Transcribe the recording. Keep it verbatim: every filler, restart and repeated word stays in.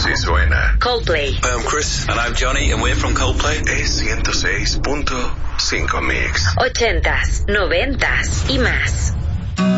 Así suena Coldplay. Hi, I'm Chris. And I'm Johnny, and we're from Coldplay. E ciento seis punto cinco Mix. Ochentas, noventas y más.